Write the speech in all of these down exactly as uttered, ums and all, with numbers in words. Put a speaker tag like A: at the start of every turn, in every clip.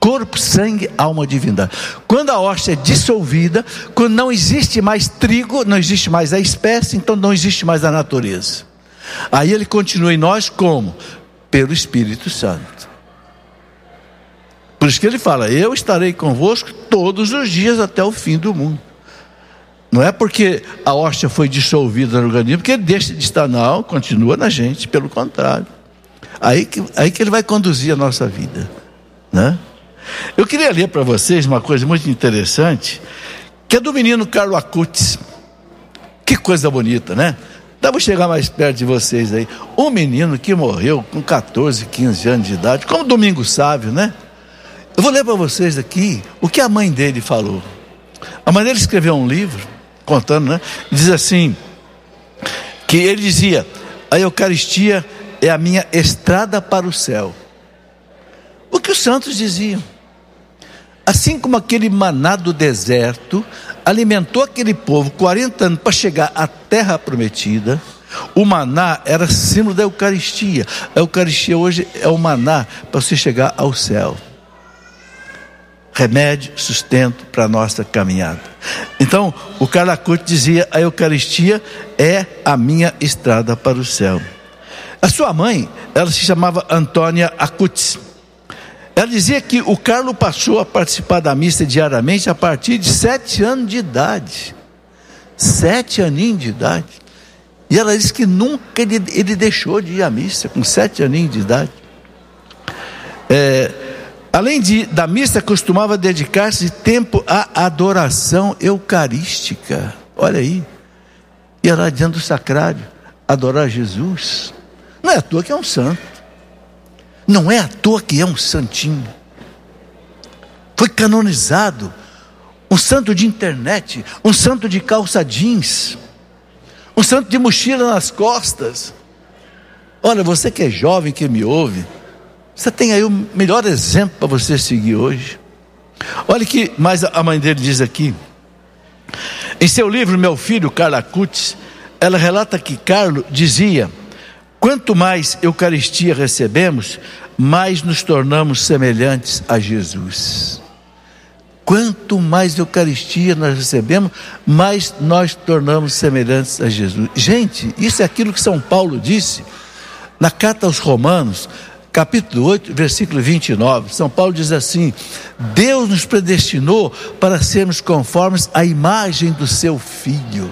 A: corpo, sangue, alma, divindade. Quando a hóstia é dissolvida, quando não existe mais trigo, não existe mais a espécie, então não existe mais a natureza. Aí ele continua em nós como? Pelo Espírito Santo. Por isso que ele fala: eu estarei convosco todos os dias até o fim do mundo. Não é porque a hóstia foi dissolvida no organismo que ele deixa de estar, não, continua na gente, pelo contrário. Aí que, aí que ele vai conduzir a nossa vida, né? Eu queria ler para vocês uma coisa muito interessante, que é do menino Carlo Acutis. Que coisa bonita, né? Então vou chegar mais perto de vocês aí. Um menino que morreu com catorze, quinze anos de idade, como Domingo Sávio, né? Eu vou ler para vocês aqui o que a mãe dele falou. A mãe dele escreveu um livro contando, né? Diz assim, que ele dizia: a Eucaristia é a minha estrada para o céu. O que os santos diziam. Assim como aquele maná do deserto alimentou aquele povo quarenta anos para chegar à terra prometida, o maná era símbolo da Eucaristia. A Eucaristia hoje é o maná para você chegar ao céu. Remédio, sustento para a nossa caminhada. Então, o Carlo Acutis dizia: a Eucaristia é a minha estrada para o céu. A sua mãe, ela se chamava Antônia Acutis. Ela dizia que o Carlo passou a participar da missa diariamente a partir de sete anos de idade. Sete aninhos de idade. E ela disse que nunca ele, ele deixou de ir à missa, com sete aninhos de idade. É... Além de, da missa, costumava dedicar-se de tempo à adoração eucarística. Olha aí. Ia lá diante do sacrário, adorar Jesus. Não é à toa que é um santo. Não é à toa que é um santinho. Foi canonizado. Um santo de internet. Um santo de calça jeans. Um santo de mochila nas costas. Olha, você que é jovem, que me ouve, você tem aí o melhor exemplo para você seguir hoje. Olha que mais a mãe dele diz aqui. Em seu livro, Meu Filho, Carlo Acutis, ela relata que Carlo dizia: quanto mais Eucaristia recebemos, mais nos tornamos semelhantes a Jesus. Quanto mais Eucaristia nós recebemos, mais nós tornamos semelhantes a Jesus. Gente, isso é aquilo que São Paulo disse na carta aos Romanos, capítulo oito, versículo vinte e nove, São Paulo diz assim: Deus nos predestinou para sermos conformes à imagem do seu Filho.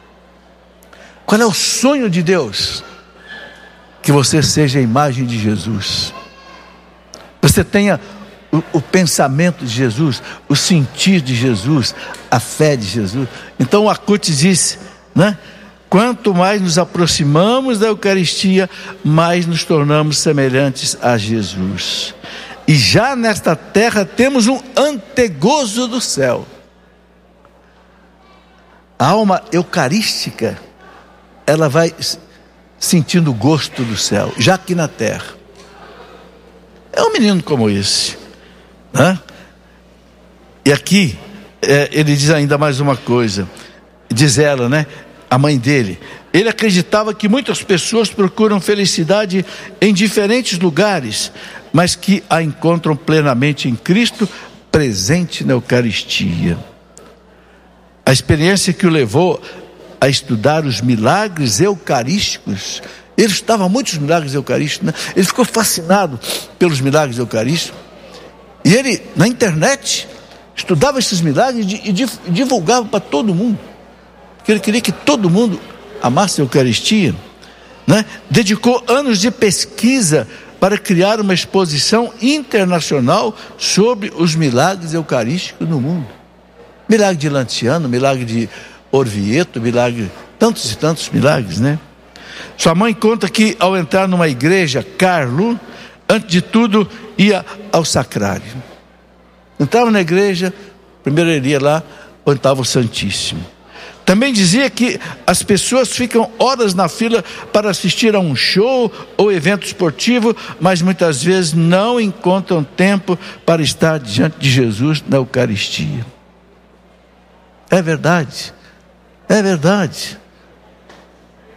A: Qual é o sonho de Deus? Que você seja a imagem de Jesus. Você tenha o, o pensamento de Jesus, o sentir de Jesus, a fé de Jesus. Então o Acutis disse, né? Quanto mais nos aproximamos da Eucaristia, mais nos tornamos semelhantes a Jesus. E já nesta terra temos um antegozo do céu. A alma eucarística, ela vai sentindo o gosto do céu, já aqui na terra. É um menino como esse, né? E aqui, é, ele diz ainda mais uma coisa. Diz ela, né? A mãe dele, ele acreditava que muitas pessoas procuram felicidade em diferentes lugares, mas que a encontram plenamente em Cristo, presente na Eucaristia. A experiência que o levou a estudar os milagres eucarísticos, ele estudava muitos milagres eucarísticos, né? Ele ficou fascinado pelos milagres eucarísticos, e ele, na internet, estudava esses milagres e divulgava para todo mundo. Que ele queria que todo mundo amasse a Eucaristia, né? Dedicou anos de pesquisa para criar uma exposição internacional sobre os milagres eucarísticos no mundo. Milagre de Lanciano, milagre de Orvieto, milagre, tantos e tantos milagres, né? Sua mãe conta que ao entrar numa igreja, Carlo, antes de tudo, ia ao sacrário. Entrava na igreja, primeiro ele ia lá onde estava o Santíssimo. Também dizia que as pessoas ficam horas na fila para assistir a um show ou evento esportivo, mas muitas vezes não encontram tempo para estar diante de Jesus na Eucaristia. É verdade, é verdade.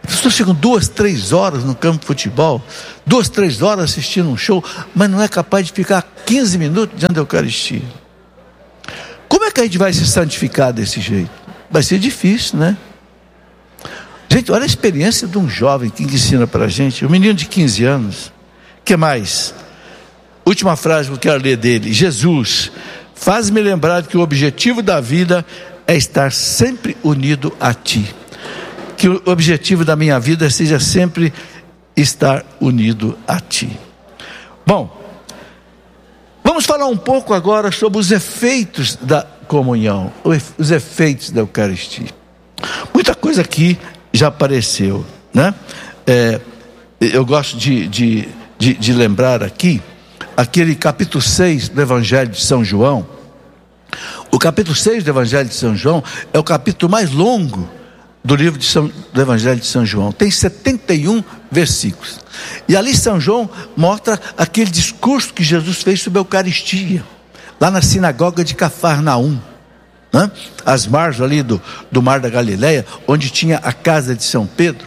A: As pessoas ficam duas, três horas no campo de futebol, duas, três horas assistindo um show, mas não é capaz de ficar quinze minutos diante da Eucaristia. Como é que a gente vai se santificar desse jeito? Vai ser difícil, né? Gente, olha a experiência de um jovem que ensina para a gente, um menino de quinze anos. O que mais? Última frase que eu quero ler dele: Jesus, faz-me lembrar que o objetivo da vida é estar sempre unido a Ti. Que o objetivo da minha vida seja sempre estar unido a Ti. Bom, vamos falar um pouco agora sobre os efeitos da comunhão, os efeitos da Eucaristia. Muita coisa aqui já apareceu, né? É, eu gosto de, de, de, de lembrar aqui, aquele capítulo seis do Evangelho de São João. O capítulo seis do Evangelho de São João é o capítulo mais longo do livro de São, do Evangelho de São João. Tem setenta e um versículos. E ali São João mostra aquele discurso que Jesus fez sobre a Eucaristia, lá na sinagoga de Cafarnaum, né? Às margens ali do, do Mar da Galileia, onde tinha a casa de São Pedro.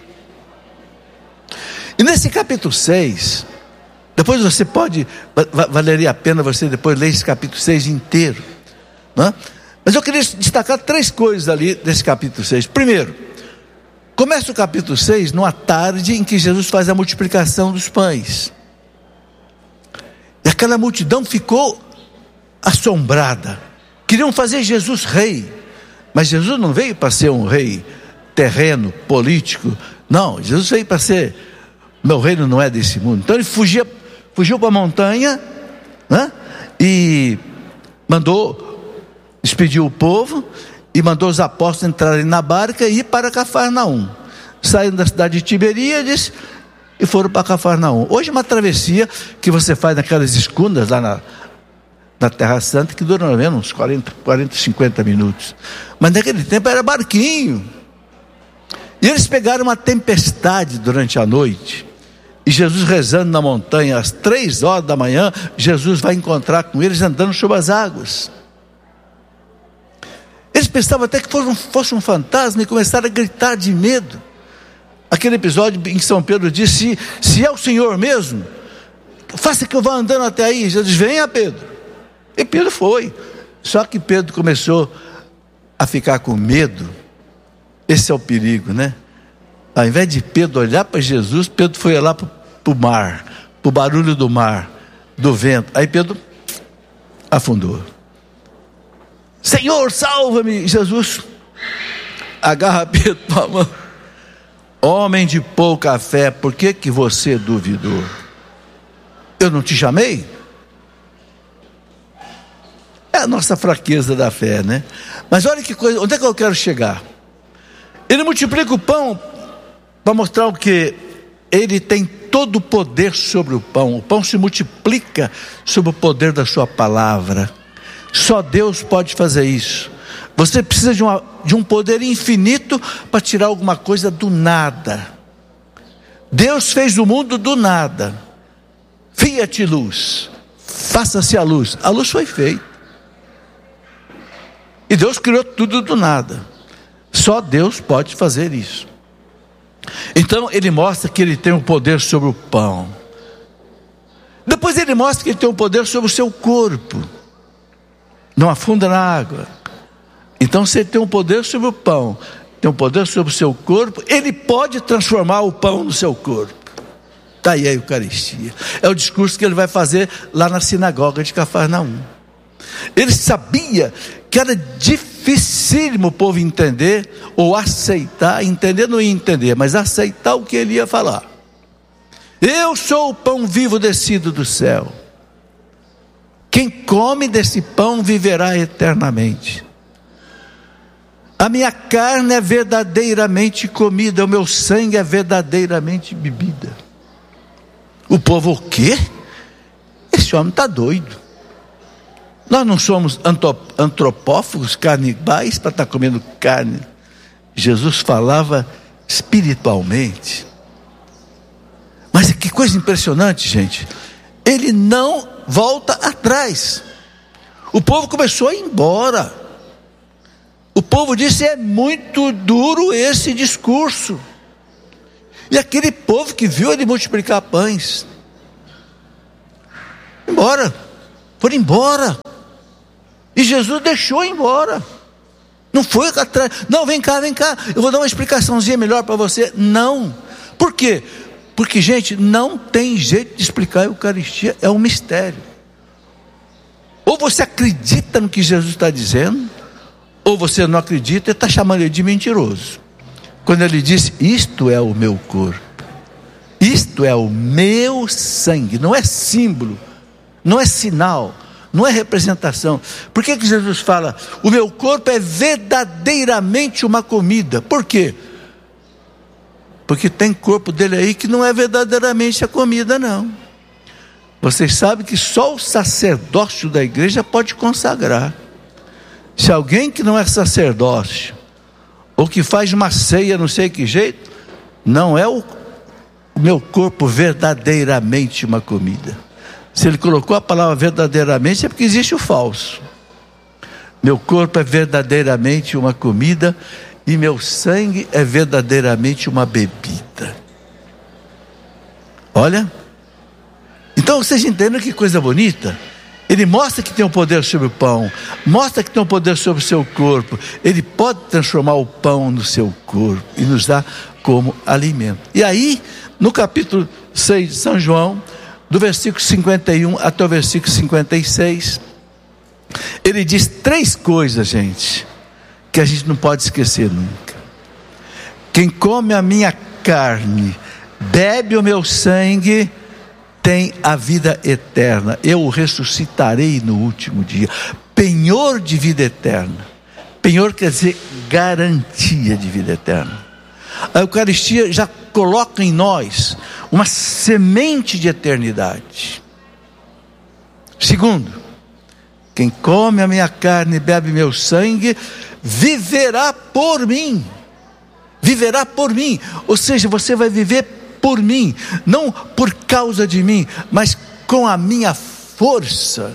A: E nesse capítulo seis, depois você pode, valeria a pena você depois ler esse capítulo seis inteiro, né? Mas eu queria destacar três coisas ali desse capítulo seis. Primeiro, começa o capítulo seis numa tarde em que Jesus faz a multiplicação dos pães. E aquela multidão ficou assombrada. Queriam fazer Jesus rei. Mas Jesus não veio para ser um rei terreno, político. Não, Jesus veio para ser, meu reino não é desse mundo. Então ele fugia, fugiu para a montanha, né? E mandou, despediu o povo e mandou os apóstolos entrarem na barca e ir para Cafarnaum. Saíram da cidade de Tiberíades e foram para Cafarnaum. Hoje é uma travessia que você faz naquelas escunas lá na, na Terra Santa, que dura menos uns quarenta, quarenta, cinquenta minutos. Mas naquele tempo era barquinho. E eles pegaram uma tempestade durante a noite. E Jesus rezando na montanha, às três horas da manhã, Jesus vai encontrar com eles andando sobre as águas. Eles pensavam até que fosse um, fosse um fantasma e começaram a gritar de medo. Aquele episódio em que São Pedro disse: se, se é o Senhor mesmo, faça que eu vá andando até aí. Jesus: venha, Pedro. E Pedro foi. Só que Pedro começou a ficar com medo. Esse é o perigo, né? Ao invés de Pedro olhar para Jesus, Pedro foi lá para o mar, para o barulho do mar, do vento. Aí Pedro afundou. Senhor, salva-me. Jesus agarra Pedro com a mão. Homem de pouca fé, por que que você duvidou? Eu não te chamei? É a nossa fraqueza da fé, né? Mas olha que coisa, onde é que eu quero chegar? Ele multiplica o pão para mostrar o que? Ele tem todo o poder sobre o pão. O pão se multiplica sob o poder da sua palavra. Só Deus pode fazer isso. Você precisa de, uma, de um poder infinito para tirar alguma coisa do nada. Deus fez o mundo do nada. Fiat luz, faça-se a luz. A luz foi feita. E Deus criou tudo do nada. Só Deus pode fazer isso. Então ele mostra que ele tem o poder sobre o pão. Depois ele mostra que ele tem o poder sobre o seu corpo. Não afunda na água. Então se ele tem um poder sobre o pão, tem um poder sobre o seu corpo, ele pode transformar o pão no seu corpo. Está aí a Eucaristia. É o discurso que ele vai fazer lá na sinagoga de Cafarnaum. Ele sabia que era dificílimo o povo entender ou aceitar. Entender não ia entender, mas aceitar o que ele ia falar. Eu sou o pão vivo descido do céu. Quem come desse pão viverá eternamente. A minha carne é verdadeiramente comida, o meu sangue é verdadeiramente bebida. O povo: o quê? Esse homem está doido. Nós não somos antropófagos, canibais, para estar comendo carne. Jesus falava espiritualmente. Mas que coisa impressionante, gente. Ele não volta atrás. O povo começou a ir embora. O povo disse: é muito duro esse discurso. E aquele povo que viu ele multiplicar pães, embora, foram embora. E Jesus deixou embora. Não foi atrás, não, vem cá, vem cá, eu vou dar uma explicaçãozinha melhor para você. Não. Por quê? Porque, gente, não tem jeito de explicar a Eucaristia, é um mistério. Ou você acredita no que Jesus está dizendo, ou você não acredita e está chamando ele de mentiroso. Quando ele diz, isto é o meu corpo, isto é o meu sangue, não é símbolo, não é sinal, não é representação. Por que que Jesus fala, o meu corpo é verdadeiramente uma comida? Por quê? Porque tem corpo dele aí que não é verdadeiramente a comida, não. Vocês sabem que só o sacerdócio da igreja pode consagrar. Se alguém que não é sacerdócio, ou que faz uma ceia não sei que jeito, não é o, o meu corpo verdadeiramente uma comida. Se ele colocou a palavra verdadeiramente, é porque existe o falso. Meu corpo é verdadeiramente uma comida, e meu sangue é verdadeiramente uma bebida. Olha, então vocês entendem que coisa bonita? Ele mostra que tem um poder sobre o pão, mostra que tem um poder sobre o seu corpo. Ele pode transformar o pão no seu corpo e nos dar como alimento. E aí, no capítulo seis de São João, do versículo cinquenta e um até o versículo cinquenta e seis, ele diz três coisas, gente, que a gente não pode esquecer nunca. Quem come a minha carne, bebe o meu sangue, tem a vida eterna. Eu o ressuscitarei no último dia. Penhor de vida eterna. Penhor quer dizer garantia de vida eterna. A Eucaristia já coloca em nós uma semente de eternidade. Segundo, quem come a minha carne e bebe meu sangue, viverá por mim. Viverá por mim. Ou seja, você vai viver por mim, não por causa de mim, mas com a minha força.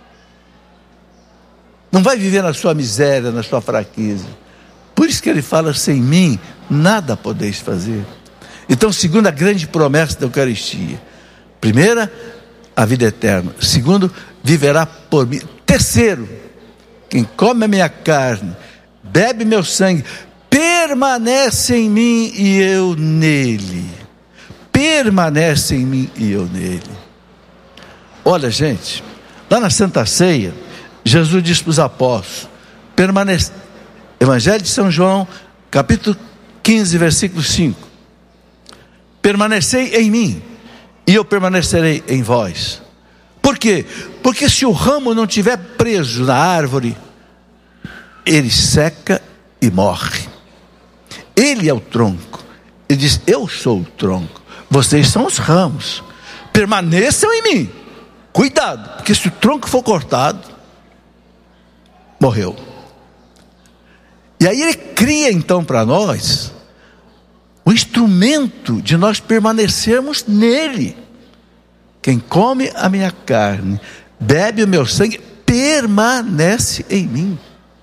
A: Não vai viver na sua miséria, na sua fraqueza. Por isso que ele fala, sem mim nada podeis fazer. Então, segunda grande promessa da Eucaristia: primeira, a vida eterna. Segundo, viverá por mim. Terceiro, quem come a minha carne, bebe meu sangue, permanece em mim e eu nele. Permanece em mim e eu nele. Olha, gente, lá na Santa Ceia, Jesus disse para os apóstolos, permanece, Evangelho de São João, capítulo quinze, versículo cinco, permanecei em mim, e eu permanecerei em vós. Por quê? Porque se o ramo não estiver preso na árvore, ele seca e morre. Ele é o tronco. Ele diz, eu sou o tronco, vocês são os ramos, permaneçam em mim. Cuidado, porque se o tronco for cortado, morreu. E aí ele cria então para nós o instrumento de nós permanecermos nele. Quem come a minha carne, bebe o meu sangue, permanece em mim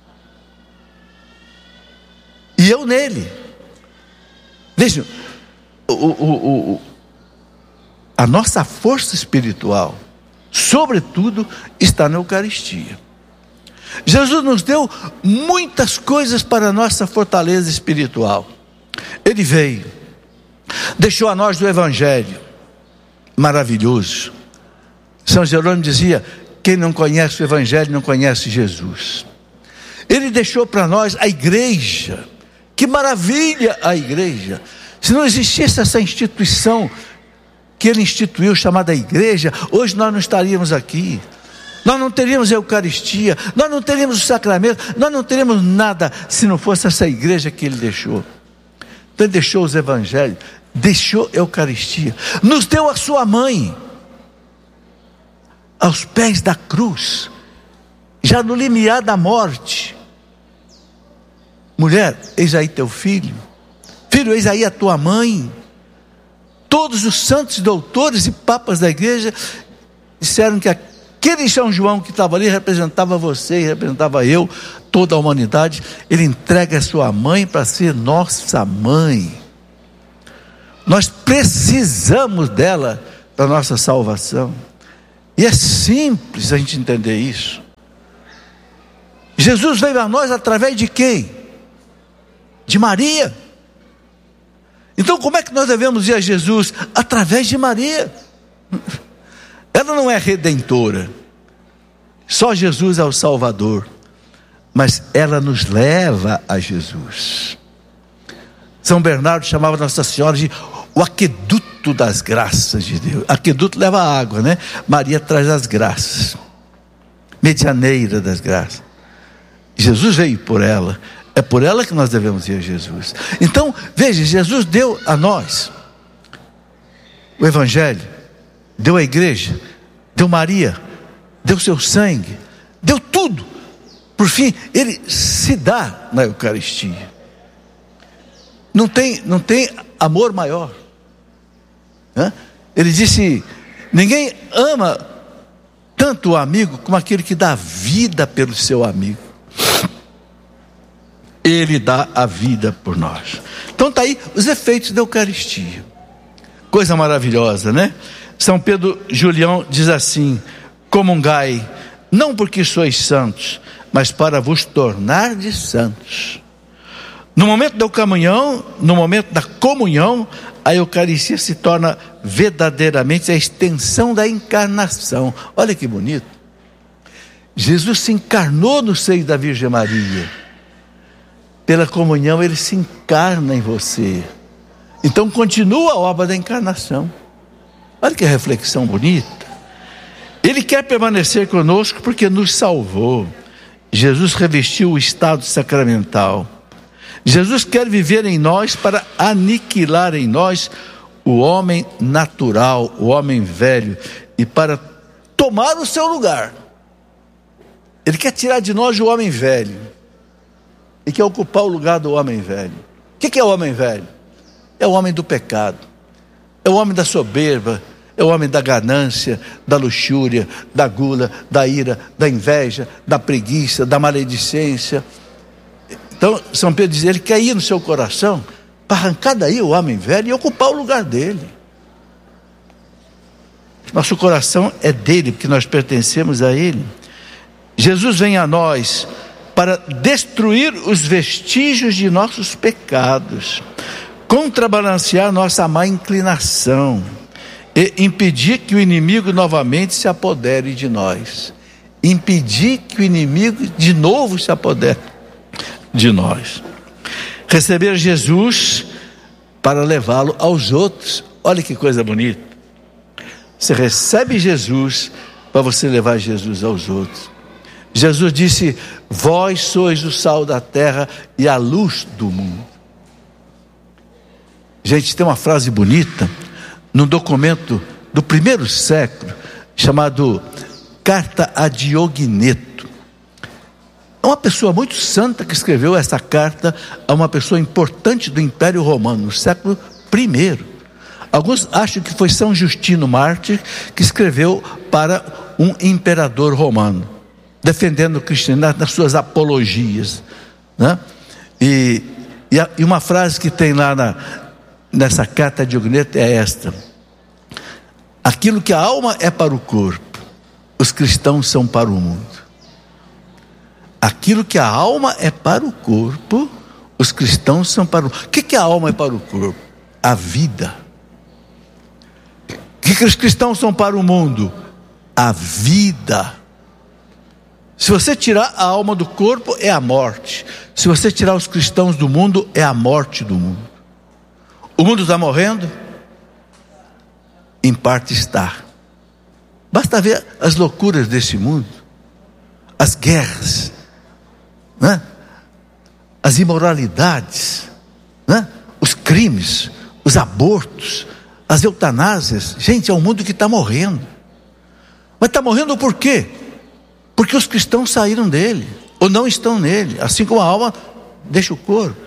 A: e eu nele. Vejam, o, o, o, a nossa força espiritual, sobretudo, está na Eucaristia. Jesus nos deu muitas coisas para a nossa fortaleza espiritual. Ele veio, deixou a nós do Evangelho maravilhoso. São Jerônimo dizia, quem não conhece o Evangelho não conhece Jesus. Ele deixou para nós a igreja. Que maravilha a igreja! Se não existisse essa instituição que ele instituiu, chamada igreja, hoje nós não estaríamos aqui. Nós não teríamos a Eucaristia, nós não teríamos o sacramento, nós não teríamos nada se não fosse essa igreja que ele deixou. Então ele deixou os evangelhos, deixou a Eucaristia, nos deu a sua mãe, aos pés da cruz, já no limiar da morte. Mulher, eis aí teu filho. Filho, eis aí a tua mãe. Todos os santos doutores e papas da igreja disseram que aquele São João que estava ali representava você, representava eu, toda a humanidade. Ele entrega a sua mãe para ser nossa mãe. Nós precisamos dela para a nossa salvação. E é simples a gente entender isso. Jesus veio a nós através de quem? De Maria. Então como é que nós devemos ir a Jesus? Através de Maria. Ela não é redentora, só Jesus é o Salvador, mas ela nos leva a Jesus. São Bernardo chamava Nossa Senhora de o aqueduto das graças de Deus. Aqueduto leva água, né? Maria traz as graças, medianeira das graças. Jesus veio por ela, é por ela que nós devemos ir a Jesus. Então, veja, Jesus deu a nós o Evangelho, deu a igreja, deu Maria, deu seu sangue, deu tudo. Por fim, ele se dá na Eucaristia. Não tem, não tem amor maior. Né? Ele disse: ninguém ama tanto o amigo como aquele que dá vida pelo seu amigo. Ele dá a vida por nós. Então está aí os efeitos da Eucaristia. Coisa maravilhosa, né? São Pedro Julião diz assim: comungai, não porque sois santos, mas para vos tornar de santos. No momento da comunhão, no momento da comunhão, a Eucaristia se torna verdadeiramente a extensão da encarnação. Olha que bonito. Jesus se encarnou no seio da Virgem Maria. Pela comunhão ele se encarna em você. Então continua a obra da encarnação. Olha que reflexão bonita. Ele quer permanecer conosco porque nos salvou. Jesus revestiu o estado sacramental. Jesus quer viver em nós para aniquilar em nós o homem natural, o homem velho, e para tomar o seu lugar. Ele quer tirar de nós o homem velho e quer ocupar o lugar do homem velho. O que é o homem velho? É o homem do pecado, é o homem da soberba, é o homem da ganância, da luxúria, da gula, da ira, da inveja, da preguiça, da maledicência. Então São Pedro diz: ele quer ir no seu coração para arrancar daí o homem velho e ocupar o lugar dele. Nosso coração é dele, porque nós pertencemos a ele. Jesus vem a nós para destruir os vestígios de nossos pecados, contrabalancear nossa má inclinação e impedir que o inimigo novamente se apodere de nós. Impedir que o inimigo de novo se apodere de nós. Receber Jesus para levá-lo aos outros. Olha que coisa bonita. Você recebe Jesus para você levar Jesus aos outros. Jesus disse: vós sois o sal da terra e a luz do mundo. Gente, tem uma frase bonita num documento do primeiro século chamado Carta a Diogneto. É uma pessoa muito santa que escreveu essa carta a uma pessoa importante do Império Romano, no século primeiro. Alguns acham que foi São Justino Mártir que escreveu para um imperador romano, defendendo o cristianismo nas suas apologias, né? E, e, a, e uma frase que tem lá na, nessa carta de Diogneto é esta: aquilo que a alma é para o corpo, os cristãos são para o mundo. Aquilo que a alma é para o corpo, os cristãos são para o mundo. O que, que a alma é para o corpo? A vida. O que, que os cristãos são para o mundo? A vida. Se você tirar a alma do corpo, é a morte. Se você tirar os cristãos do mundo, é a morte do mundo. O mundo está morrendo? Em parte está. Basta ver as loucuras desse mundo, as guerras, né? As imoralidades, né? Os crimes, os abortos, as eutanásias. Gente, é um mundo que está morrendo. Mas está morrendo por quê? Porque os cristãos saíram dele, ou não estão nele, assim como a alma deixa o corpo.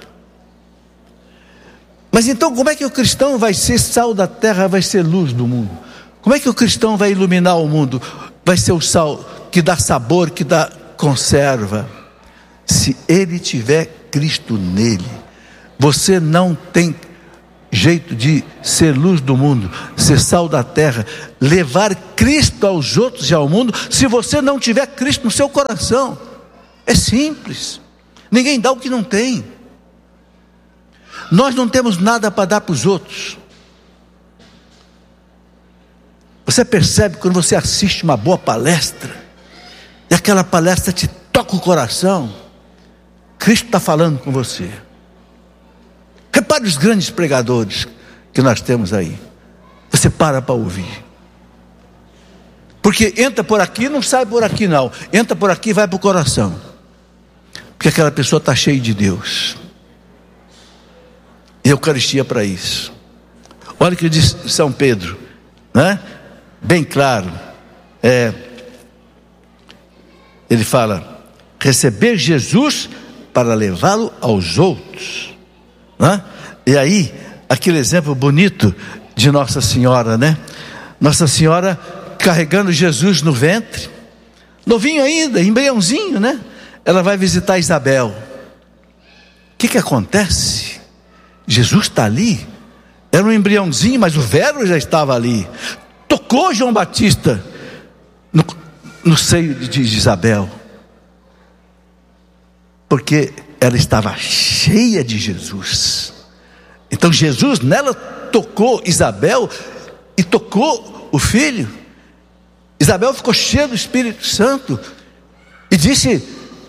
A: Mas então como é que o cristão vai ser sal da terra, vai ser luz do mundo? Como é que o cristão vai iluminar o mundo? Vai ser o sal que dá sabor, que dá conserva. Se ele tiver Cristo nele. Você não tem jeito de ser luz do mundo, ser sal da terra, levar Cristo aos outros e ao mundo, se você não tiver Cristo no seu coração? É simples. Ninguém dá o que não tem. Nós não temos nada para dar para os outros. Você percebe quando você assiste uma boa palestra, e aquela palestra te toca o coração, Cristo está falando com você. Repare os grandes pregadores que nós temos aí. Você para para ouvir. Porque entra por aqui, não sai por aqui não. Entra por aqui e vai para o coração. Porque aquela pessoa está cheia de Deus. E a Eucaristia para isso. Olha o que diz São Pedro, né? Bem claro. É, ele fala: receber Jesus para levá-lo aos outros. Né? E aí, aquele exemplo bonito de Nossa Senhora, né? Nossa Senhora carregando Jesus no ventre, novinho ainda, embriãozinho, né? Ela vai visitar Isabel. O que que acontece? Jesus está ali, era um embriãozinho, mas o verbo já estava ali. Tocou João Batista no, no seio de Isabel, porque ela estava cheia de Jesus. Então Jesus nela tocou Isabel e tocou o filho. Isabel ficou cheia do Espírito Santo e disse,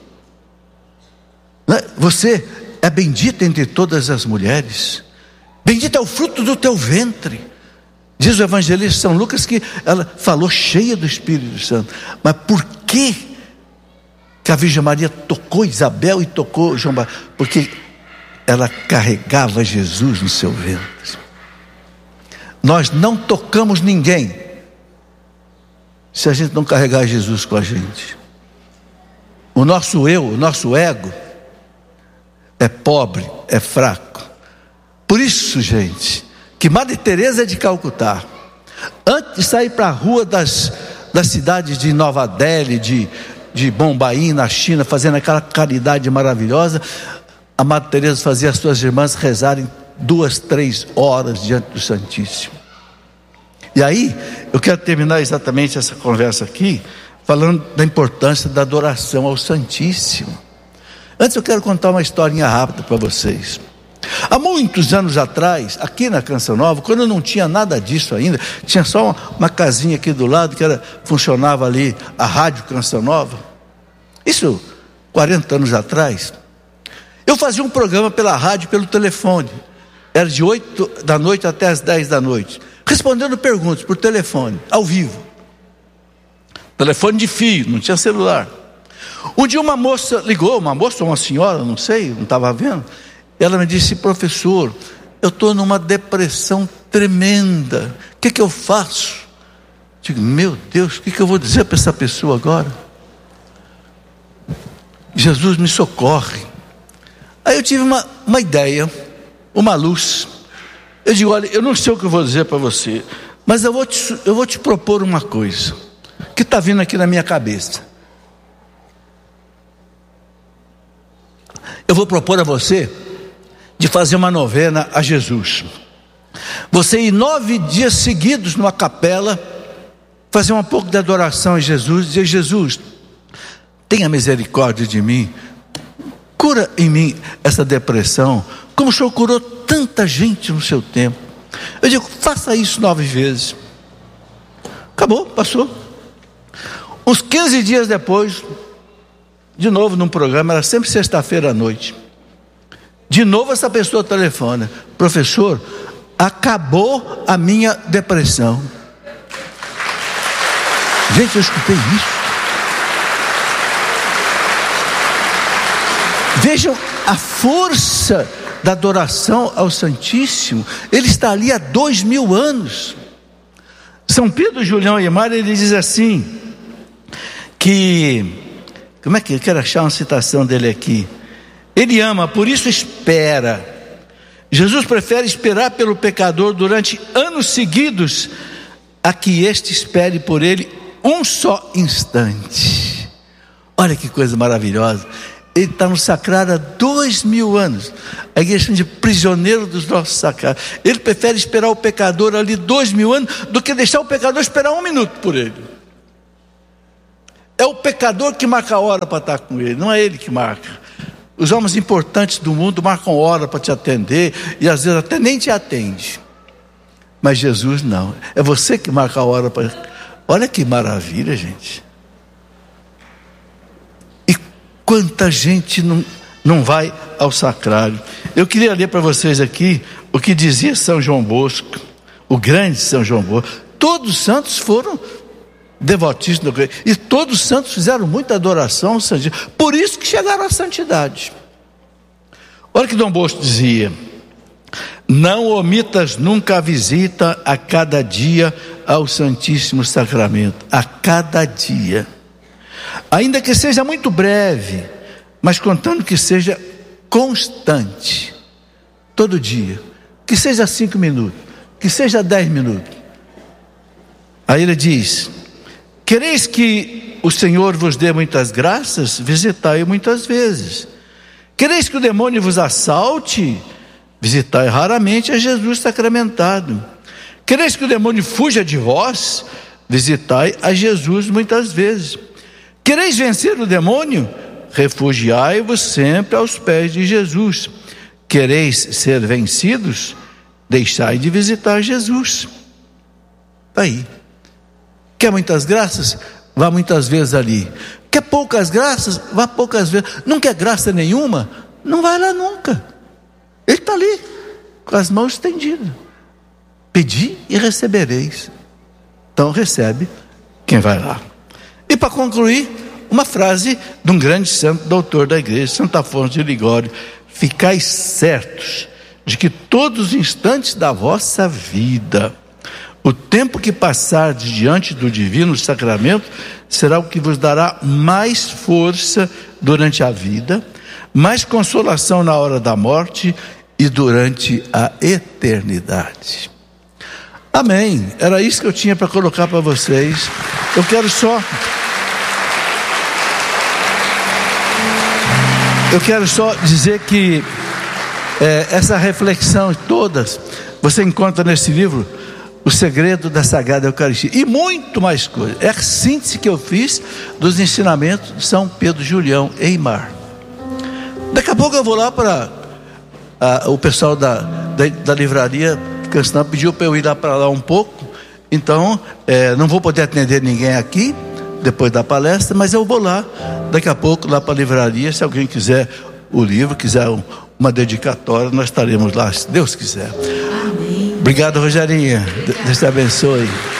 A: né, você é bendita entre todas as mulheres, bendito é o fruto do teu ventre. Diz o evangelista São Lucas que ela falou cheia do Espírito Santo. Mas por que que a Virgem Maria tocou Isabel e tocou João Batista? Porque ela carregava Jesus no seu ventre. Nós não tocamos ninguém se a gente não carregar Jesus com a gente. O nosso eu, o nosso ego é pobre, é fraco. Por isso, gente, que Madre Teresa de Calcutá, antes de sair para a rua das, das cidades de Nova Delhi, de, de Bombaim, na China, fazendo aquela caridade maravilhosa, a Madre Teresa fazia as suas irmãs rezarem duas, três horas diante do Santíssimo. E aí, eu quero terminar exatamente essa conversa aqui, falando da importância da adoração ao Santíssimo. Antes eu quero contar uma historinha rápida para vocês. Há muitos anos atrás, aqui na Canção Nova, quando não tinha nada disso ainda, tinha só uma, uma casinha aqui do lado, que era, funcionava ali a Rádio Canção Nova. Isso, quarenta anos atrás. Eu fazia um programa pela rádio, pelo telefone. Era de oito da noite até as dez da noite. Respondendo perguntas por telefone, ao vivo. Telefone de fio, não tinha celular. Um dia uma moça ligou, uma moça ou uma senhora, não sei, não estava vendo. Ela me disse, professor, eu estou numa depressão tremenda. O que que eu faço? Eu digo, meu Deus, o que que eu vou dizer para essa pessoa agora? Jesus me socorre. Aí eu tive uma, uma ideia, uma luz. Eu digo, olha, eu não sei o que eu vou dizer para você, mas eu vou te, eu vou te propor uma coisa, que está vindo aqui na minha cabeça. Eu vou propor a você de fazer uma novena a Jesus. Você ir nove dias seguidos numa capela, fazer um pouco de adoração a Jesus, dizer, Jesus, tenha misericórdia de mim, cura em mim essa depressão, como o Senhor curou tanta gente no seu tempo. Eu digo, faça isso nove vezes. Acabou, passou. Uns quinze dias depois, de novo num programa, era sempre sexta-feira à noite. De novo essa pessoa telefona, professor, acabou a minha depressão. Gente, eu escutei isso. Vejam a força da adoração ao Santíssimo. Ele está ali há dois mil anos. São Pedro, Julião e Mário, ele diz assim, que, como é que eu quero achar uma citação dele aqui? Ele ama, por isso espera. Jesus prefere esperar pelo pecador durante anos seguidos, a que este espere por ele um só instante. Olha que coisa maravilhosa. Ele está no sacrário há dois mil anos. A igreja chama de prisioneiro dos nossos sacrários. Ele prefere esperar o pecador ali dois mil anos do que deixar o pecador esperar um minuto por ele. É o pecador que marca a hora para estar com ele, não é ele que marca. Os homens importantes do mundo marcam hora para te atender e às vezes até nem te atende. Mas Jesus não, é você que marca a hora para... Olha que maravilha, gente. E quanta gente não, não vai ao sacrário. Eu queria ler para vocês aqui o que dizia São João Bosco, o grande São João Bosco. Todos os santos foram devotíssimos, e todos os santos fizeram muita adoração ao Santíssimo, por isso que chegaram à santidade. Olha o que Dom Bosco dizia: não omitas nunca a visita a cada dia ao Santíssimo Sacramento, a cada dia, ainda que seja muito breve, mas contando que seja constante, todo dia, que seja cinco minutos, que seja dez minutos. Aí ele diz: quereis que o Senhor vos dê muitas graças? Visitai-o muitas vezes. Quereis que o demônio vos assalte? Visitai raramente a Jesus sacramentado. Quereis que o demônio fuja de vós? Visitai a Jesus muitas vezes. Quereis vencer o demônio? Refugiai-vos sempre aos pés de Jesus. Quereis ser vencidos? Deixai de visitar Jesus. Está aí. Quer muitas graças? Vá muitas vezes ali. Quer poucas graças? Vá poucas vezes. Não quer graça nenhuma? Não vai lá nunca. Ele está ali, com as mãos estendidas. Pedi e recebereis. Então recebe quem vai lá. E para concluir, uma frase de um grande santo doutor da igreja, Santo Afonso de Ligório: ficais certos de que todos os instantes da vossa vida, o tempo que passardes diante do divino sacramento, será o que vos dará mais força durante a vida, mais consolação na hora da morte e durante a eternidade. Amém. Era isso que eu tinha para colocar para vocês. Eu quero só eu quero só dizer que é, essa reflexão todas você encontra nesse livro, O Segredo da Sagrada Eucaristia, e muito mais coisas. É a síntese que eu fiz dos ensinamentos de São Pedro Julião Eymar. Daqui a pouco eu vou lá para o pessoal da, da, da livraria Cristã pediu para eu ir lá para lá um pouco. Então é, não vou poder atender ninguém aqui depois da palestra, mas eu vou lá daqui a pouco lá para a livraria. Se alguém quiser o livro, quiser um, uma dedicatória, nós estaremos lá, se Deus quiser. Amém. Obrigado, Rogerinha. Deus te abençoe.